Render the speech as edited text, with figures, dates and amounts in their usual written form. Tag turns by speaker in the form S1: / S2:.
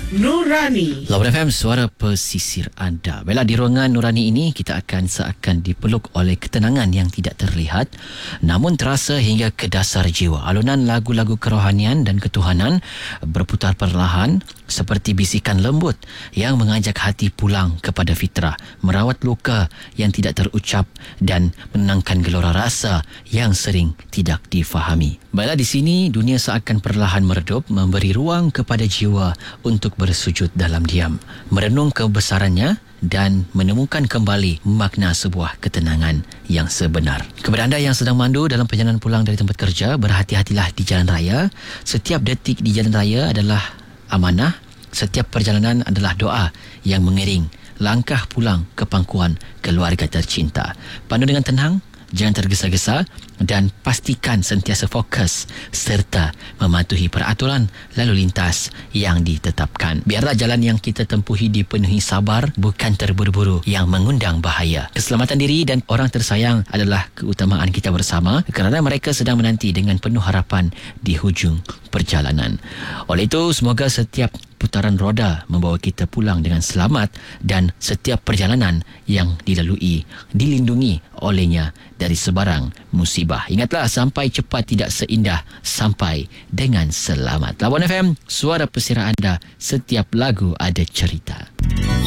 S1: Nurani.
S2: Lawan FM, suara pesisir anda. Baiklah, di ruangan Nurani ini kita akan seakan dipeluk oleh ketenangan yang tidak terlihat namun terasa hingga ke dasar jiwa. Alunan lagu-lagu kerohanian dan ketuhanan berputar perlahan seperti bisikan lembut yang mengajak hati pulang kepada fitrah, merawat luka yang tidak terucap dan menenangkan gelora rasa yang sering tidak difahami. Baiklah, di sini dunia seakan perlahan meredup, memberi ruang kepada jiwa untuk bersujud dalam diam, merenung kebesarannya dan menemukan kembali makna sebuah ketenangan yang sebenar. Kepada anda yang sedang mandu dalam perjalanan pulang dari tempat kerja, berhati-hatilah di jalan raya. Setiap detik di jalan raya adalah amanah. Setiap perjalanan adalah doa yang mengiring langkah pulang ke pangkuan keluarga tercinta. Pandu dengan tenang, jangan tergesa-gesa dan pastikan sentiasa fokus serta mematuhi peraturan lalu lintas yang ditetapkan. Biarlah jalan yang kita tempuhi dipenuhi sabar, bukan terburu-buru yang mengundang bahaya. Keselamatan diri dan orang tersayang adalah keutamaan kita bersama kerana mereka sedang menanti dengan penuh harapan di hujung perjalanan. Oleh itu, semoga setiap putaran roda membawa kita pulang dengan selamat dan setiap perjalanan yang dilalui dilindungi olehnya dari sebarang musibah. Ingatlah, sampai cepat tidak seindah sampai dengan selamat. Lawan FM, suara pesisir anda, setiap lagu ada cerita.